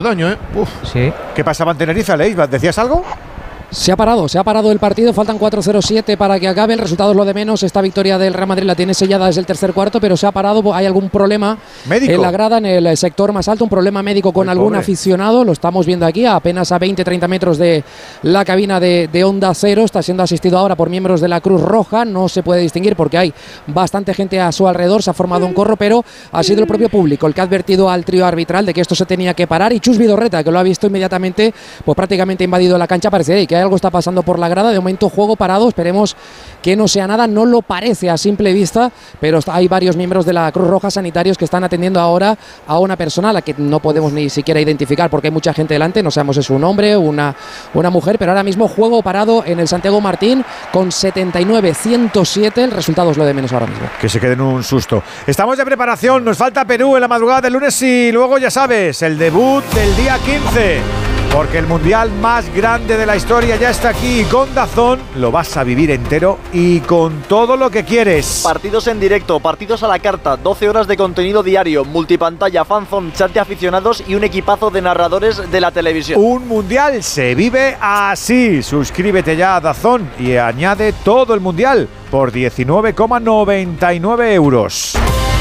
daño, ¿eh? Uf. Sí. ¿Qué pasaba en Tenerife, Aleix? ¿Decías algo? Se ha parado el partido, faltan 4:07 para que acabe, el resultado es lo de menos, esta victoria del Real Madrid la tiene sellada desde el tercer cuarto, pero se ha parado, hay algún problema ¿Médico? En la grada, en el sector más alto, un problema médico con algún aficionado, lo estamos viendo aquí, apenas a 20-30 metros de la cabina de Onda Cero, está siendo asistido ahora por miembros de la Cruz Roja, no se puede distinguir porque hay bastante gente a su alrededor, se ha formado un corro, pero ha sido el propio público el que ha advertido al trío arbitral de que esto se tenía que parar, y Chus Vidorreta, que lo ha visto inmediatamente, pues prácticamente invadido la cancha, parece que algo está pasando por la grada, de momento juego parado, esperemos que no sea nada, no lo parece a simple vista, pero hay varios miembros de la Cruz Roja sanitarios que están atendiendo ahora a una persona a la que no podemos ni siquiera identificar porque hay mucha gente delante, no sabemos si es un hombre o una mujer, pero ahora mismo juego parado en el Santiago Martín con 79-107, el resultado es lo de menos ahora mismo. Que se queden un susto. Estamos de preparación, nos falta Perú en la madrugada del lunes y luego ya sabes, el debut del día 15. Porque el mundial más grande de la historia ya está aquí y con DAZN lo vas a vivir entero y con todo lo que quieres. Partidos en directo, partidos a la carta, 12 horas de contenido diario, multipantalla, fanzone, chat de aficionados y un equipazo de narradores de la televisión. Un mundial se vive así. Suscríbete ya a DAZN y añade todo el mundial por 19,99 €.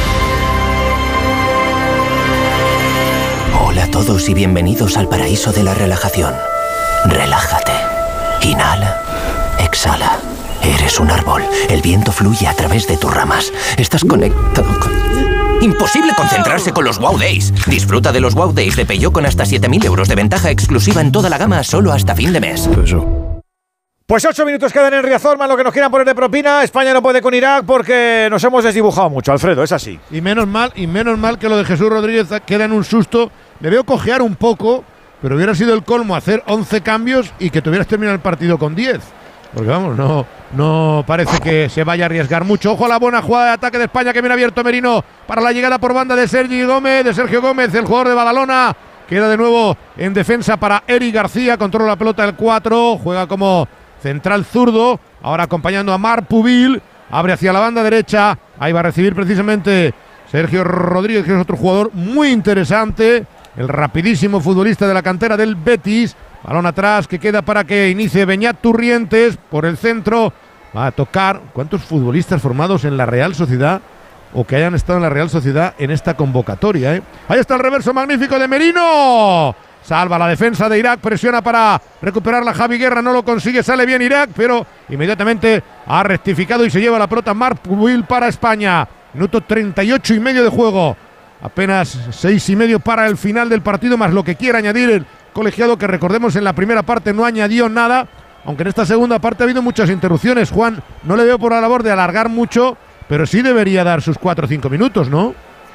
Hola a todos y bienvenidos al paraíso de la relajación. Relájate. Inhala. Exhala. Eres un árbol. El viento fluye a través de tus ramas. Estás conectado con... Imposible concentrarse con los Wow Days. Disfruta de los Wow Days de Peugeot con hasta 7.000 € de ventaja exclusiva en toda la gama solo hasta fin de mes. Pues 8 minutos quedan en Riazorma, lo que nos quieran poner de propina. España no puede con Irak porque nos hemos desdibujado mucho, Alfredo, es así. Y menos mal que lo de Jesús Rodríguez queda en un susto. Le veo cojear un poco, pero hubiera sido el colmo hacer 11 cambios y que te hubieras terminado el partido con 10. Porque vamos, no parece que se vaya a arriesgar mucho. Ojo a la buena jugada de ataque de España que viene abierto Merino para la llegada por banda de Sergio Gómez, el jugador de Badalona. Queda de nuevo en defensa para Eric García, controla la pelota del 4, juega como central zurdo, ahora acompañando a Marc Pubil, abre hacia la banda derecha, ahí va a recibir precisamente Sergio Rodríguez, que es otro jugador muy interesante, el rapidísimo futbolista de la cantera del Betis. Balón atrás que queda para que inicie Beñat Turrientes por el centro, va a tocar. ¿Cuántos futbolistas formados en la Real Sociedad o que hayan estado en la Real Sociedad en esta convocatoria, eh? Ahí está el reverso magnífico de Merino. Salva la defensa de Irak, presiona para recuperarla Javi Guerra, no lo consigue, sale bien Irak, pero inmediatamente ha rectificado y se lleva la pelota Marc Pubil para España. Minuto 38 y medio de juego, apenas 6 y medio para el final del partido, más lo que quiera añadir el colegiado, que recordemos en la primera parte no añadió nada, aunque en esta segunda parte ha habido muchas interrupciones. Juan, no le veo por la labor de alargar mucho, pero sí debería dar sus 4 o 5 minutos, ¿no?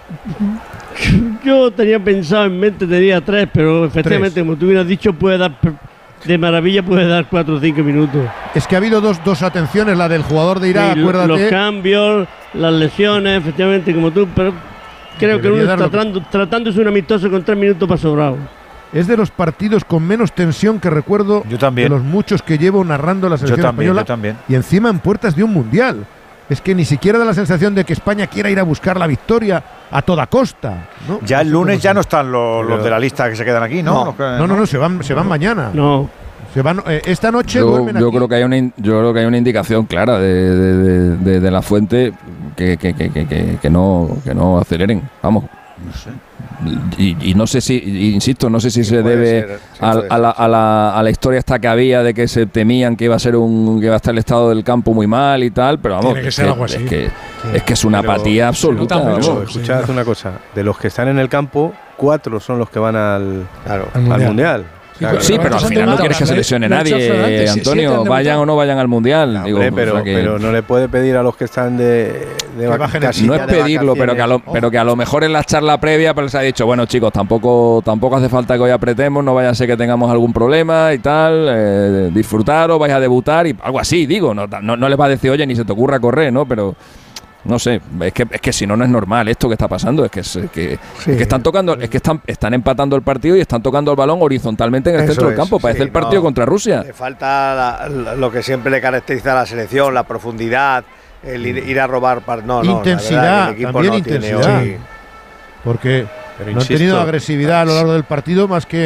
Yo tenía pensado en mente, tenía 3, pero efectivamente, como tú hubieras dicho, puede dar de maravilla, puede dar 4 o 5 minutos. Es que ha habido dos atenciones, la del jugador de Irak, sí, acuérdate. Los cambios, las lesiones, efectivamente, como tú, pero creo que uno está tratándose un amistoso con 3 minutos para sobrado. Es de los partidos con menos tensión que recuerdo. Yo también. De los muchos que llevo narrando la selección española. Yo también. Y encima en puertas de un mundial. Es que ni siquiera da la sensación de que España quiera ir a buscar la victoria a toda costa, ¿no? Ya el lunes ya no están los de la lista que se quedan aquí, ¿no? No, se van mañana. No. Se van esta noche, duermen aquí. Yo creo que hay una indicación clara de la fuente que no aceleren, vamos. No sé. Y no sé si, insisto, no sé si se debe a la historia esta que había de que se temían que iba a estar el estado del campo muy mal y tal, pero vamos, es que es una apatía absoluta. Escuchad una cosa, de los que están en el campo, 4 son los que van al mundial. Claro, sí, pero al final no quieres que se lesione nadie, Antonio, vayan o no vayan al mundial. No, digo, pero no le puede pedir a los que están de no es pedirlo, pero que a lo mejor en la charla previa pues les ha dicho, bueno chicos, tampoco hace falta que hoy apretemos, no vaya a ser que tengamos algún problema y tal, disfrutar o vais a debutar y algo así, digo, no les va a decir, oye, ni se te ocurra correr, ¿no? Pero no sé, es que si no es normal esto que está pasando, es que están tocando, es que están empatando el partido y están tocando el balón horizontalmente en el centro del campo, parece el partido contra Rusia. Le falta lo que siempre le caracteriza a la selección, la profundidad, el ir a robar, intensidad, también intensidad. Porque No han tenido agresividad a lo largo del partido más que